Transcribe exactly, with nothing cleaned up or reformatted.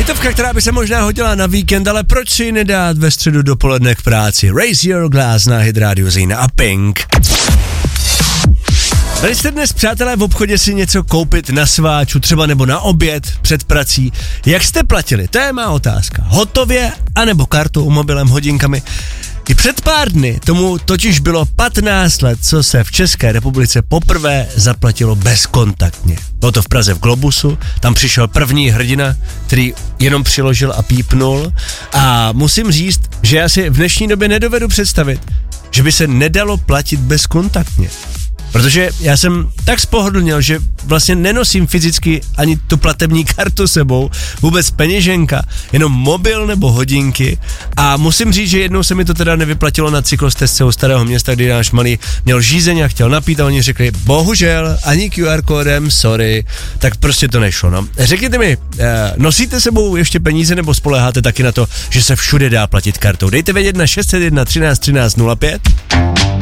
Hitovka, která by se možná hodila na víkend, ale proč si ji nedát ve středu dopoledne k práci? Raise Your Glass na Hit Radio Zína a Pink. Byli jste dnes, přátelé, v obchodě si něco koupit na sváču, třeba nebo na oběd před prací? Jak jste platili? To je má otázka. Hotově, anebo kartou, mobilem, hodinkami? I před pár dny tomu totiž bylo patnáct let, co se v České republice poprvé zaplatilo bezkontaktně. Bylo to v Praze v Globusu, tam přišel první hrdina, který jenom přiložil a pípnul a musím říct, že já si v dnešní době nedovedu představit, že by se nedalo platit bezkontaktně. Protože já jsem tak spohodlněl, že vlastně nenosím fyzicky ani tu platební kartu sebou, vůbec peněženka, jenom mobil nebo hodinky a musím říct, že jednou se mi to teda nevyplatilo na cyklostezce u Starého Města, kdy náš malý měl žízeň a chtěl napít a oni řekli, bohužel, ani Q R kódem, sorry, tak prostě to nešlo, no. Řekněte mi, nosíte sebou ještě peníze nebo spoléháte taky na to, že se všude dá platit kartou? Dejte vědět na šest set jedna třináct třináct nula pět.